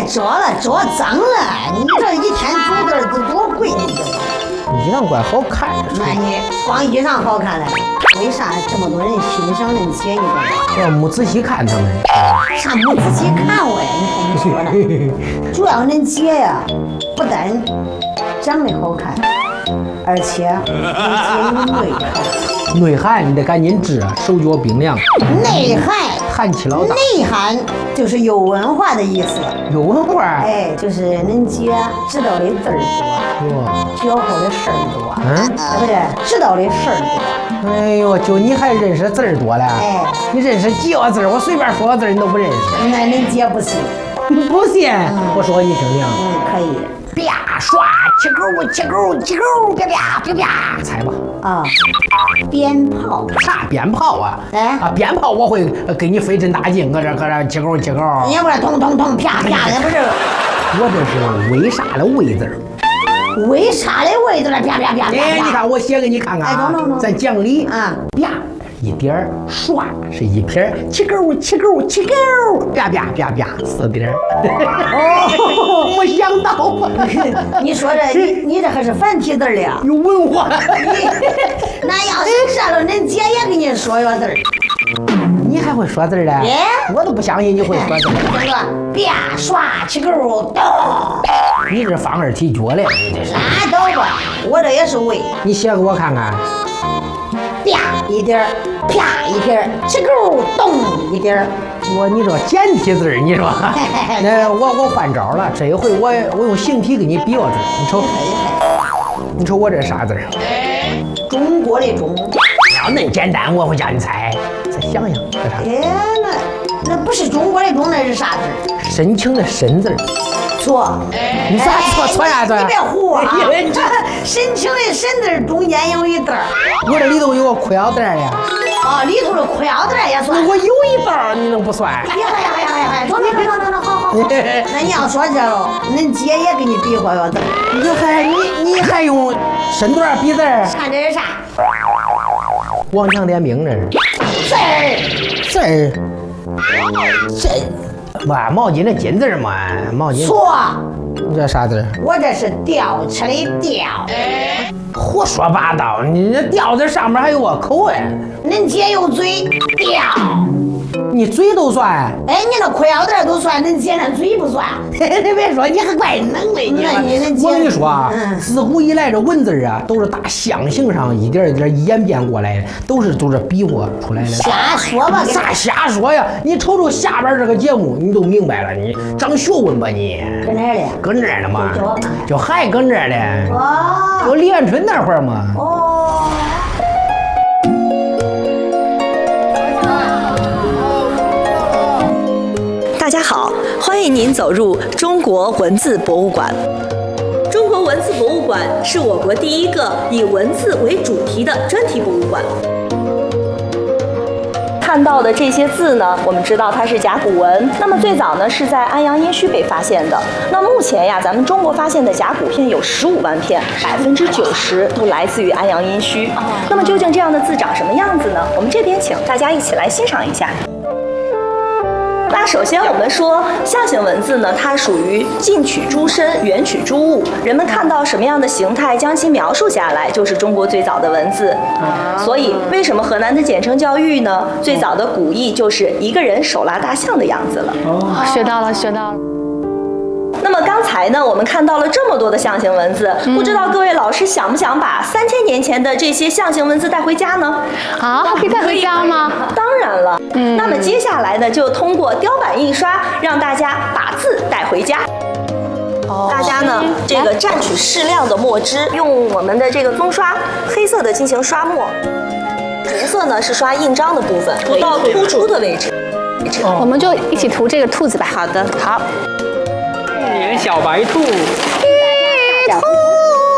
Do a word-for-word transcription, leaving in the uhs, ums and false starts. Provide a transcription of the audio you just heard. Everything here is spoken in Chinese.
别找了，找脏了。你这一天租字都多贵呢？ 衣裳怪好看。 那你光衣裳好看了，为啥这么多人欣赏恁姐？你知道吗？ 我没仔细看他们。 啥没仔细看我呀？你看你说呢？主要恁姐呀，不但长得好看，而且恁姐有内涵。 内涵你得赶紧治，手脚冰凉。 内涵， 汉气老大。 内涵就是有文化的意思。 有文化。 哎，就是恁姐知道的字儿多，教好的事儿多。嗯，对不对？知道的事儿多。 哎呦，就你还认识字儿多了？哎，你认识几个字儿？我随便说个字儿你都不认识。 那恁姐不信？ 不信？嗯、我说给你听听。 嗯，可以。 啪刷，起钩，起钩，起钩，啪啪啪啪，猜吧。 啊，鞭炮。 啥鞭炮啊？ 哎啊，鞭炮我会给你费真大劲，搁这搁这起钩起钩。 你不是通通通啪啪的不是？ 我这是为啥的为字儿。 为啥的为字儿？啪啪啪啪。 哎，你看我写给你看看啊，咱讲理啊，啪。一点儿刷是一撇，起钩起钩起钩，啪啪啪啪四点儿。哦，没想到吧？ 你说这你你这还是繁体字的呀？ 有文化。 那要是这了，恁姐也给你说个字儿。 你还会说字儿的？我都不相信你会说字儿。 那个啪刷起钩咚。 你这放二踢脚嘞？你这是？ 拉倒吧，我这也是为。 你写给我看看。 啪一点儿，啪一撇，起钩咚一点儿。 我你这简体字你说？那我我换招了，这一回我我用形体给你比个字，你瞅，你瞅我这啥字？ 中国的中。 要那简单，我会叫你猜。再想想，这啥？ 哎，那那不是中国的中，那是啥字？ 深情的深字。错，你咋错错啥字？ 你别唬我啊！深情的深字中间有一字儿， 我这里头有个裤腰带呀。 哦，里头的裤腰带也算。 我有一道，你能不算？ 呀呀呀呀呀！走走走走走，好好。那你要说这喽，恁姐也给你比划个字。 你还你你还用身段比字？ 看这是啥？ 王强点兵这是。 字儿字儿。这哇，毛巾的金字嘛，毛巾。 错。 你这啥字？ 我这是吊车的吊。 胡说八道！你这吊字上面还有个口哎。 恁姐有嘴吊。 你嘴都算？ 哎，你那裤腰带都算，恁姐那嘴不算。 你别说，你还怪能的。你我跟你说啊，嗯、自古以来这文字啊，都是打象形上一点一点演变过来的，都是都是比划出来的。 瞎说吧， 啥瞎说呀？你瞅瞅下边这个节目，你都明白了。你长学问吧你？ 搁哪儿的？ 搁那儿的嘛？就还搁那儿的？ 哦， 就李元春那会儿嘛。 哦。 大家好，欢迎您走入中国文字博物馆。中国文字博物馆是我国第一个以文字为主题的专题博物馆。看到的这些字呢，我们知道它是甲骨文。那么最早呢是在安阳殷墟被发现的。那目前呀，咱们中国发现的甲骨片有十五万片，百分之九十都来自于安阳殷墟。那么究竟这样的字长什么样子呢？我们这边请大家一起来欣赏一下。那首先我们说象形文字呢，它属于近取诸身，远取诸物。人们看到什么样的形态，将其描述下来，就是中国最早的文字。所以为什么河南的简称叫玉呢？最早的古意就是一个人手拉大象的样子了。 哦，学到了，学到了。 那么刚才呢，我们看到了这么多的象形文字，嗯、不知道各位老师想不想把三千年前的这些象形文字带回家呢？ 啊，可以带回家吗？ 当然了。嗯，那么接下来呢，就通过雕版印刷，让大家把字带回家。哦，大家呢，这个蘸取适量的墨汁，用我们的这个棕刷黑色的进行刷墨，颜色呢是刷印章的部分，涂到突出的位置。 我们就一起涂这个兔子吧。 好的，好。 年小白兔。